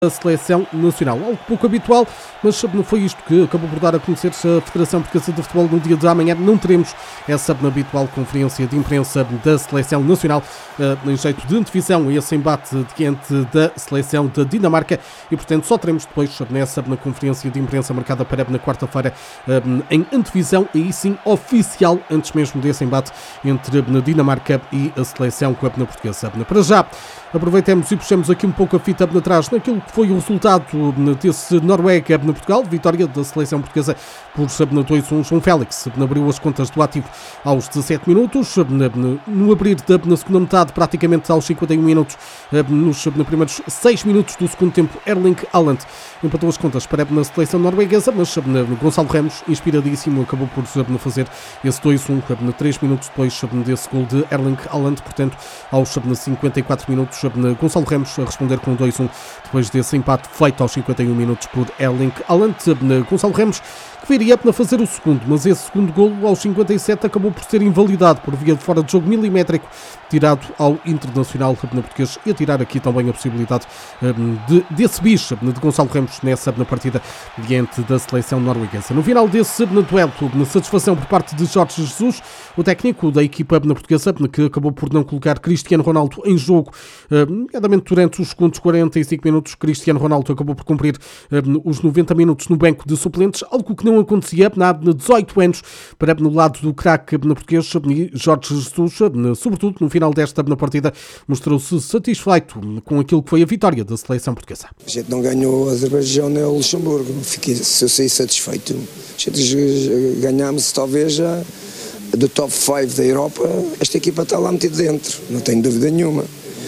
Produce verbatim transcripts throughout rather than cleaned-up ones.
A seleção nacional, algo pouco habitual, mas não foi isto que acabou por dar a conhecer a Federação Portuguesa de Futebol no dia de amanhã. Não teremos essa habitual conferência de imprensa da seleção nacional, em jeito de antevisão a esse embate diante da seleção da Dinamarca, e portanto só teremos depois nessa na conferência de imprensa marcada para na quarta-feira, em antevisão, aí sim oficial, antes mesmo desse embate entre a Dinamarca e a seleção portuguesa. Para já, aproveitemos e puxamos aqui um pouco a fita atrás naquilo que foi o resultado desse Noruega-Portugal, vitória da seleção portuguesa por dois a um. João Félix abriu as contas do ativo aos dezassete minutos, no abrir da segunda metade, praticamente aos cinquenta e um minutos, nos primeiros seis minutos do segundo tempo, Erling Haaland empatou as contas para a seleção norueguesa, mas Gonçalo Ramos, inspiradíssimo, acabou por fazer esse dois a um, três minutos depois desse gol de Erling Haaland. Portanto, aos cinquenta e quatro minutos, Gonçalo Ramos a responder com dois a um, depois desse empate feito aos cinquenta e um minutos por Erling Haaland. Gonçalo Ramos, que viria a fazer o segundo, mas esse segundo golo aos cinquenta e sete acabou por ser invalidado por via de fora de jogo milimétrico, tirado ao Internacional português, e a tirar aqui também a possibilidade de, desse bicho de Gonçalo Ramos nessa na partida diante da seleção norueguesa. No final desse duelo, na satisfação por parte de Jorge Jesus, o técnico da equipa portuguesa, que acabou por não colocar Cristiano Ronaldo em jogo, nomeadamente durante os segundos quarenta e cinco minutos. Cristiano Ronaldo acabou por cumprir os noventa minutos no banco de suplentes, algo que não acontecia há dezoito anos para no lado do craque português. E Jorge Jesus, sobretudo no final desta partida, mostrou-se satisfeito com aquilo que foi a vitória da seleção portuguesa. A gente não ganhou a Azerbaijão nem o Luxemburgo, fiquei, se eu saí satisfeito. A gente ganhámos talvez a, do top cinco da Europa, esta equipa está lá metida dentro, não tenho dúvida nenhuma.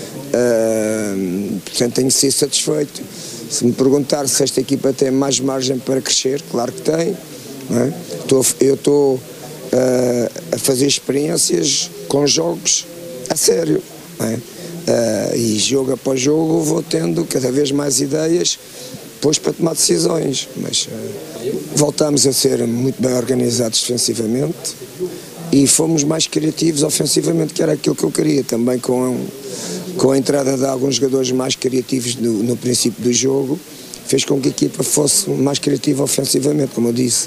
Uh, portanto, tenho de ser satisfeito. Se me perguntar se esta equipa tem mais margem para crescer, claro que tem. Não é? Estou, eu estou uh, a fazer experiências com jogos a sério. Não é? Uh, e jogo após jogo vou tendo cada vez mais ideias depois para tomar decisões. Mas uh, voltamos a ser muito bem organizados defensivamente e fomos mais criativos ofensivamente, que era aquilo que eu queria, também com, com a entrada de alguns jogadores mais criativos no, no princípio do jogo, fez com que a equipa fosse mais criativa ofensivamente, como eu disse.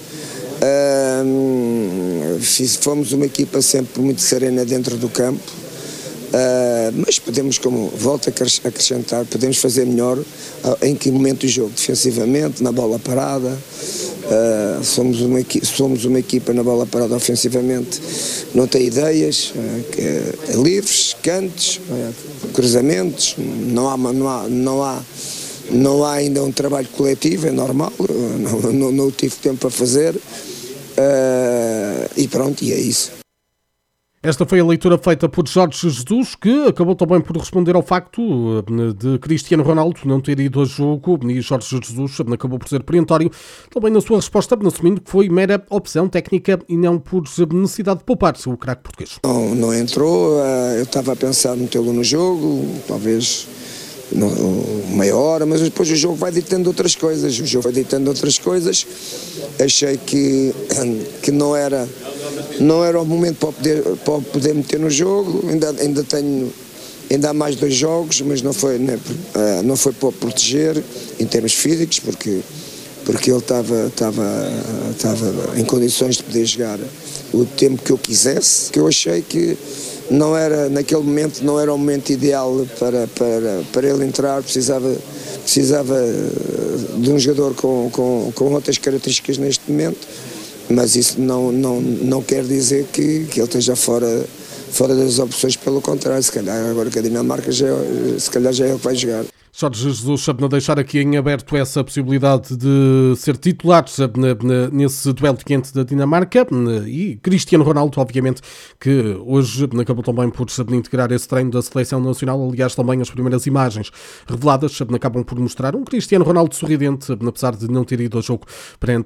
Uh, fomos uma equipa sempre muito serena dentro do campo, uh, mas podemos, como volto a acrescentar, podemos fazer melhor uh, em que momento do jogo, defensivamente, na bola parada. Uh, somos, uma, somos uma equipa na bola parada ofensivamente, não tem ideias, uh, que, uh, livres, cantos, uh, cruzamentos, não há, não, há, não, há, não há ainda um trabalho coletivo, é normal, uh, não, não, não tive tempo para fazer, uh, e pronto, e é isso. Esta foi a leitura feita por Jorge Jesus, que acabou também por responder ao facto de Cristiano Ronaldo não ter ido a jogo, e Jorge Jesus acabou por ser perentório também na sua resposta, assumindo que foi mera opção técnica e não por necessidade de poupar-se o craque português. Não, não entrou, eu estava a pensar metê-lo no jogo, talvez meia hora, mas depois o jogo vai ditando outras coisas, o jogo vai ditando outras coisas, achei que, que não era... Não era o momento para poder, para poder meter no jogo, ainda, ainda tenho, ainda há mais dois jogos, mas não foi, não, não foi para proteger em termos físicos, porque, porque ele estava, estava, estava em condições de poder jogar o tempo que eu quisesse, que eu achei que não era, naquele momento, não era o momento ideal para, para, para ele entrar, precisava, precisava de um jogador com, com, com outras características neste momento. Mas isso não, não, não quer dizer que, que ele esteja fora, fora das opções, pelo contrário, se calhar agora que a Dinamarca já, se calhar já é ele que vai jogar. Jorge Jesus sabe não deixar aqui em aberto essa possibilidade de ser titular nesse duelo diante da Dinamarca, e Cristiano Ronaldo, obviamente, que hoje acabou também por integrar esse treino da seleção nacional. Aliás, também as primeiras imagens reveladas acabam por mostrar um Cristiano Ronaldo sorridente, apesar de não ter ido ao jogo perante